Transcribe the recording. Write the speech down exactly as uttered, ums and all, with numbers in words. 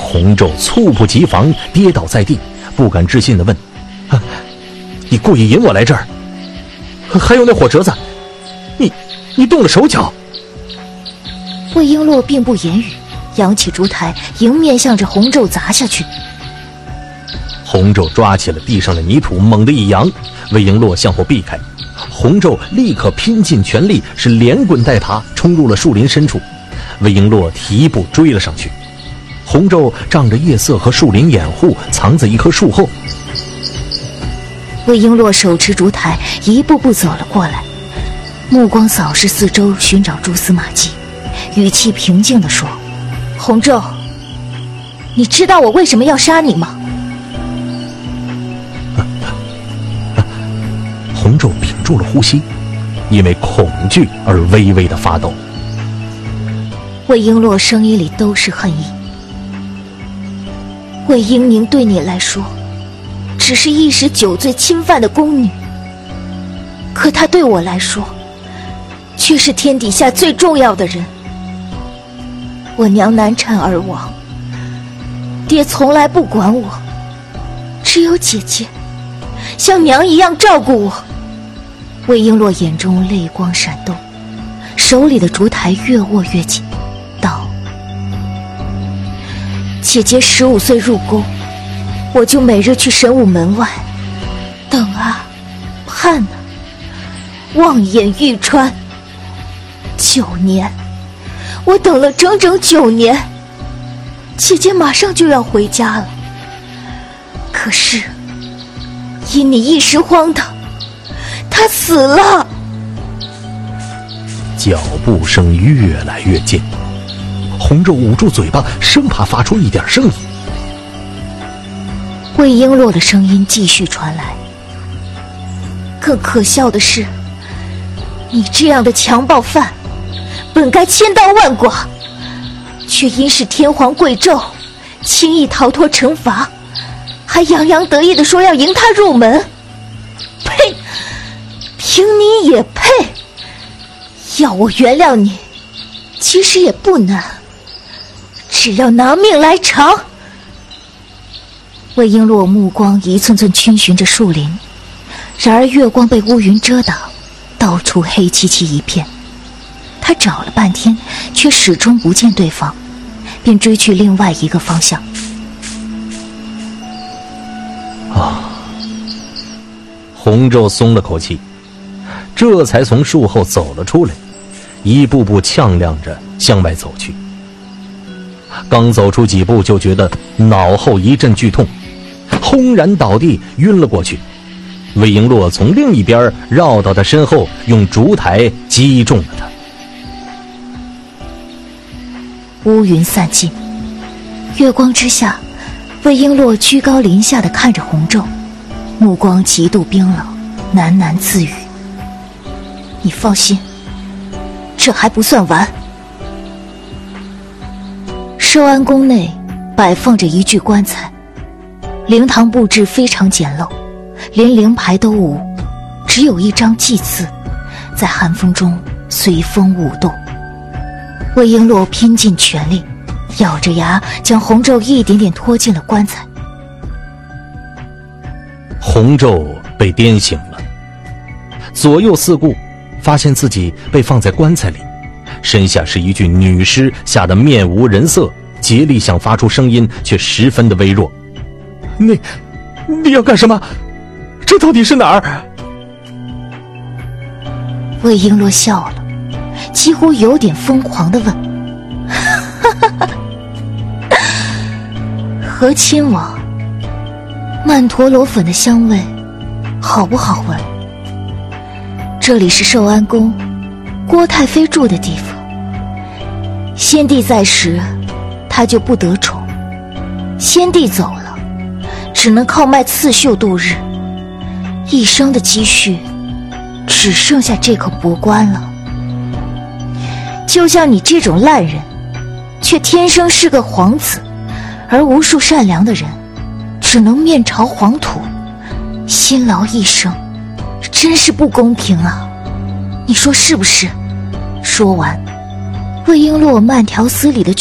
洪昼猝不及防跌倒在地，不敢置信地问：啊，你故意引我来这儿？还有那火折子，你你动了手脚？ 魏璎珞并不言语，扬起烛台迎面向着洪昼砸下去。 洪昼抓起了地上的泥土，猛地一扬，魏璎珞向后避开，洪昼立刻拼尽全力，是连滚带爬冲入了树林深处。魏璎珞提步追了上去，洪昼仗着夜色和树林掩护，藏在一棵树后。 魏璎珞手持烛台一步步走了过来，目光扫视四周，寻找蛛丝马迹，语气平静地说：洪昼，你知道我为什么要杀你吗？ 洪昼屏住了呼吸，因为恐惧而微微的发抖。 魏璎珞声音里都是恨意。魏英宁对你来说只是一时酒醉侵犯的宫女，可她对我来说却是天底下最重要的人。我娘难产而亡，爹从来不管我，只有姐姐像娘一样照顾我。魏璎珞眼中泪光闪动，手里的烛台越握越紧，道：姐姐十五岁入宫，我就每日去神武门外等啊盼啊，望眼欲穿。九年，我等了整整九年，姐姐马上就要回家了。可是因你一时荒唐，她死了。 脚步声越来越近，洪昼捂住嘴巴，生怕发出一点声音。 魏璎珞的声音继续传来：更可笑的是，你这样的强暴犯本该千刀万剐，却因是天皇贵胄，轻易逃脱惩罚，还洋洋得意地说要迎他入门。呸！凭你也配？要我原谅你，其实也不难，只要拿命来偿。魏璎珞目光一寸寸逡巡着树林，然而月光被乌云遮挡，到处黑漆漆一片。他找了半天，却始终不见对方，便追去另外一个方向。 啊！洪昼松了口气，这才从树后走了出来，一步步踉跄着向外走去。刚走出几步，就觉得脑后一阵剧痛，轰然倒地晕了过去。魏璎珞从另一边绕到他身后，用烛台击中了他。 乌云散尽，月光之下，魏璎珞居高临下地看着洪昼，目光极度冰冷，喃喃自语：你放心，这还不算完。寿安宫内摆放着一具棺材，灵堂布置非常简陋，连灵牌都无，只有一张祭字在寒风中随风舞动。魏璎珞拼尽全力，咬着牙将洪昼一点点拖进了棺材。 洪昼被颠醒了，左右四顾，发现自己被放在棺材里，身下是一具女尸，吓得面无人色，竭力想发出声音，却十分的微弱。你你要干什么？这到底是哪儿？ 魏璎珞笑了，几乎有点疯狂地问：和亲王，曼陀罗粉的香味好不好闻？这里是寿安宫，郭太妃住的地方。先帝在时，她就不得宠，先帝走了，只能靠卖刺绣度日，一生的积蓄只剩下这口薄棺了。就像你这种烂人，却天生是个皇子，而无数善良的人只能面朝黄土，辛劳一生，真是不公平啊！你说是不是？说完，魏璎珞慢条斯理地